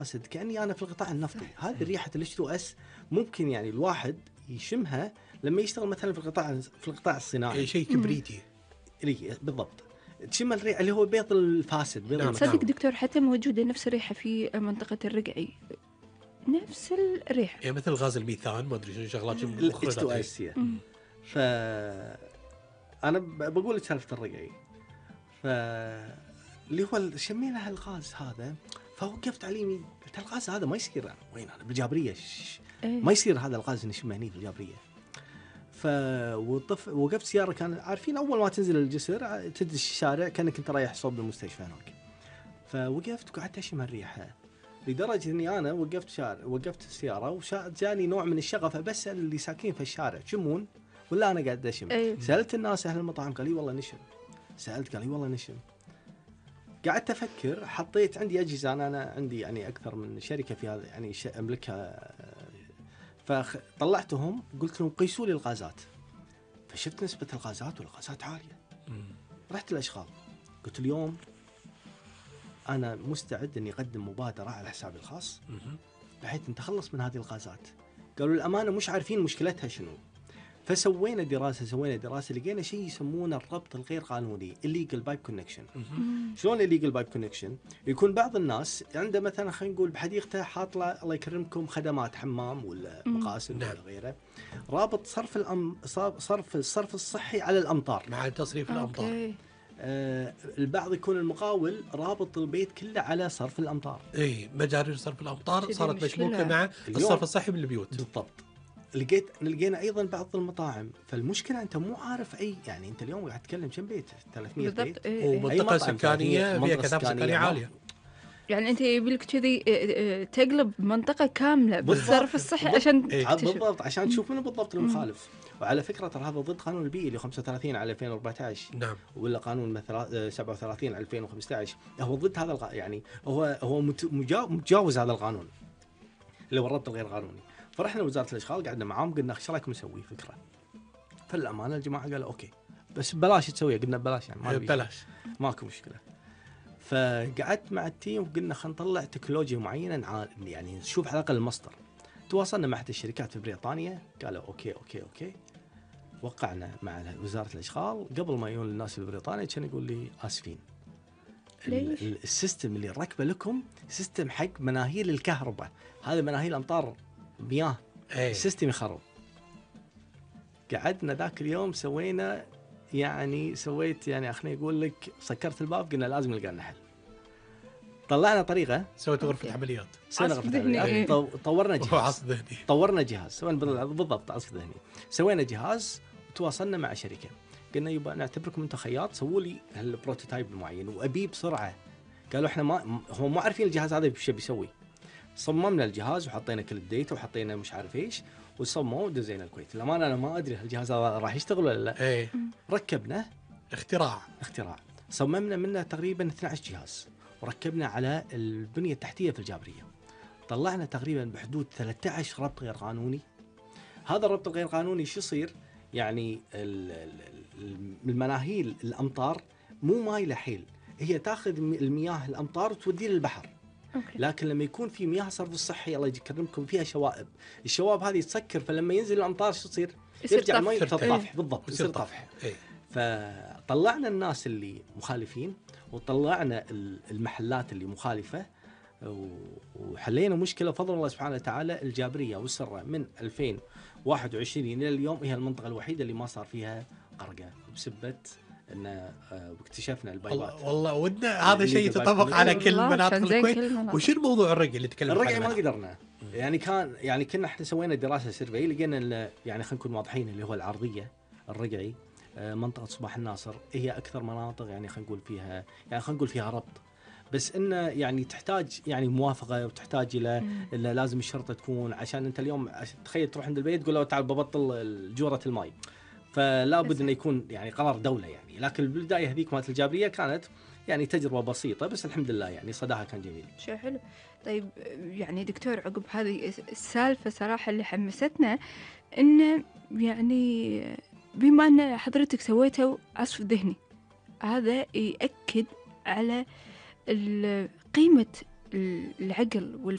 كأني أنا في القطاع النفطي. صح. هذه ريحة الH2S ممكن يعني الواحد يشمها لما يشتغل مثلا في القطاع الصناعي. شيء كبريتي. بالضبط، تشم الريحة اللي هو بيض الفاسد، بيض نعم. المكان. صدق دكتور حتى موجودة نفس الريحة في منطقة الرقعي، نفس الريحة. يعني مثل غاز الميثان، ما ادري شنو شغلات الH2S هي. أنا بقول لك سالفة الرقعي، اللي هو شمينا هالغاز هذا، فوقفت على يمين قلت الغاز هذا ما يصير. وين أنا بالجابرية ما يصير هذا الغاز نشمه هني في الجابرية. وقفت سيارة، كان عارفين أول ما تنزل الجسر تدش الشارع كأنك أنت رايح صوب المستشفى هناك. فوقفت وقعدت أشم الريحة، لدرجة إني أنا وقفت السيارة وجاني نوع من الشغف بسأل اللي ساكنين في الشارع تشمون ولا أنا قاعد أشم. سألت الناس أهل المطاعم قال لي والله نشم. سألت قال لي والله نشم. قعدت أفكر، حطيت عندي أجهزة، أنا عندي يعني أكثر من شركة في هذا يعني أملكها، فطلعتهم قلت لهم قيسوا لي الغازات، فشفت نسبة الغازات والغازات عالية. رحت الأشغال قلت اليوم أنا مستعد أني أقدم مبادرة على حسابي الخاص بحيث نتخلص من هذه الغازات. قالوا الأمانة مش عارفين مشكلتها شنو. فسوينا دراسة لقينا شيء يسمونه الربط الغير قانوني illegal pipe connection. شلون illegal pipe connection؟ يكون بعض الناس عنده مثلا خلينا نقول بحديقته حاط له الله يكرمكم خدمات حمام ولا مقاسم ولا غيره، رابط الصرف الصحي على الأمطار مع تصريف الأمطار. البعض يكون المقاول رابط البيت كله على صرف الأمطار. مجاري صرف الأمطار صارت مشبوكة مع الصرف الصحي بالبيوت. بالضبط. لقينا ايضا بعض المطاعم. فالمشكله انت مو عارف اي، يعني انت اليوم قاعد تتكلم كم بيت؟ 300 بيت ومنطقه سكانيه فيها كثافه سكانيه عاليه. يعني انت يبيلك كذي تقلب منطقه كامله بالصرف الصحي عشان بالضبط عشان تشوف منه بالضبط المخالف. وعلى فكره ترى هذا ضد قانون البيئي اللي 35 على 2014. نعم. ولا قانون 37 على 2015. هو ضد هذا يعني هو متجاوز هذا القانون اللي هو الربط الغير قانوني. فرحنا وزارة الاشغال قعدنا معاهم قلنا ايش رايكم نسوي فكره. فالامانه الجماعه قالوا اوكي بس بلاش تسويها. قلنا بلاش يعني بلاش ماكو مشكله. فقعدت مع التيم وقلنا خلينا نطلع تكنولوجيا معينه يعني نشوف على الاقل المصدر. تواصلنا مع الشركات في بريطانيا قالوا اوكي. وقعنا مع وزاره الاشغال. قبل ما يجون الناس في بريطانيا كان يقول لي اسفين السيستم اللي ركبه لكم سيستم حق مناهيل الكهرباء، هذه مناهيل امطار مياه. السيستم يخرب. قعدنا ذاك اليوم سويت يعني خليني اقول لك سكرت الباب قلنا لازم نلقى لنا حل. طلعنا طريقه، سويت غرفه عمليات، طورنا جهاز عصف ذهني. طورنا جهاز سوينا بالضبط عصف ذهني. سوينا جهاز وتواصلنا مع شركه قلنا يبا نعتبركم انتم خياط سووا لي هالبروتوتايب المعين وابي بسرعه. قالوا احنا هو ما عارفين الجهاز هذا ايش بيسوي. صممنا الجهاز وحطينا كل الديتا وحطينا مش عارف ايش وصمموا ودزينا الكويت. الأمانة أنا ما أدري الجهاز هذا راح يشتغل ولا لا. ركبنا اختراع. صممنا منه تقريبا 12 جهاز وركبنا على البنية التحتية في الجابرية. طلعنا تقريبا بحدود 13 ربط غير قانوني. هذا الربط الغير قانوني شو يصير؟ يعني المناهيل الأمطار مو مايلة حيل، هي تاخذ المياه الأمطار وتوديه للبحر. لكن لما يكون في مياه صرف الصحي الله يكرمكم فيها شوائب، الشوائب هذه تسكر، فلما ينزل الامطار شو تصير؟ يرجع الماء تطفح. بالضبط يصير طفح. فطلعنا الناس اللي مخالفين وطلعنا المحلات اللي مخالفه وحلينا مشكله بفضل الله سبحانه وتعالى. الجابريه والسره من 2021 الى اليوم هي المنطقه الوحيده اللي ما صار فيها قرقه بسبه ان واكتشفنا البايبات. والله ودنا هذا شيء يتطبق على كل مناطق الكويت. وش الموضوع الرقعي اللي تكلمنا عنه؟ الرقعي ما قدرنا يعني كنا احنا سوينا دراسه سيرفي لقينا يعني خلينا نكون واضحين اللي هو العرضيه الرقعي منطقه صباح الناصر هي اكثر مناطق يعني خلينا نقول فيها ربط، بس انه يعني تحتاج يعني موافقه وتحتاج الى انه لازم الشرطه تكون، عشان انت اليوم تخيل تروح عند البيت تقول له تعال ببطل جوره الماء، فلا بد انه يكون يعني قرار دوله يعني. لكن البدايه هذيك مالت الجابريه كانت يعني تجربه بسيطه بس الحمد لله يعني صداها كان جميل. شيء حلو. طيب يعني دكتور عقب هذه السالفه صراحه اللي حمستنا انه يعني بما ان حضرتك سويتوا عصف ذهني، هذا يأكد على قيمه العقل